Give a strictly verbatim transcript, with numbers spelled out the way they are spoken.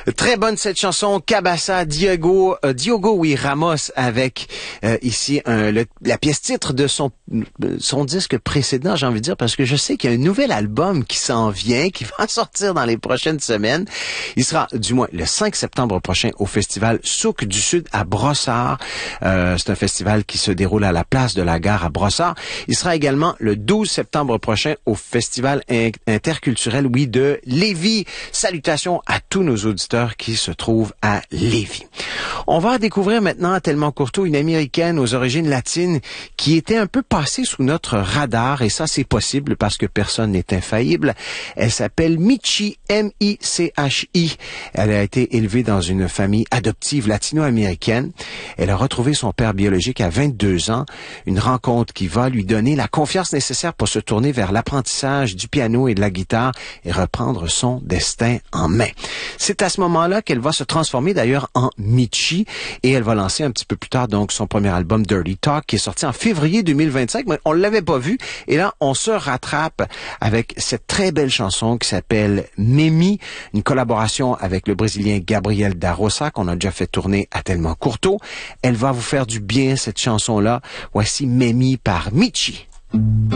Très bonne cette chanson, Cabassa, Diogo, euh, Diogo oui, Ramos avec euh, ici un, le, la pièce titre de son son disque précédent, j'ai envie de dire, parce que je sais qu'il y a un nouvel album qui s'en vient, qui va sortir dans les prochaines semaines. Il sera, du moins, le cinq septembre prochain au festival Souk du Sud à Brossard. Euh, c'est un festival qui se déroule à la place de la gare à Brossard. Il sera également le douze septembre prochain au festival interculturel, oui, de Lévis. Salutations à tous nos auditeurs qui se trouvent à Lévis. On va découvrir maintenant à Tellement Courteau une Américaine aux origines latines qui était un peu passée sous notre radar, et ça c'est possible parce que personne n'est infaillible. Elle s'appelle Michi, M I C H I. Elle a été élevée dans une famille adoptive latino-américaine. Elle a retrouvé son père biologique à vingt-deux ans, une rencontre qui va lui donner la confiance nécessaire pour se tourner vers l'apprentissage du piano et de la guitare et reprendre son destin en main. C'est à ce moment-là qu'elle va se transformer d'ailleurs en Michi, et elle va lancer un petit peu plus tard donc son premier album Dirty Talk qui est sorti en février deux mille vingt-cinq, mais on l'avait pas vu, et là on se rattrape avec cette très belle chanson qui s'appelle Memi, une collaboration avec le Brésilien Gabriel da Roça qu'on a déjà fait tourner à Tellement Courteau. Elle va vous faire du bien cette chanson-là. Voici Memi par Michi.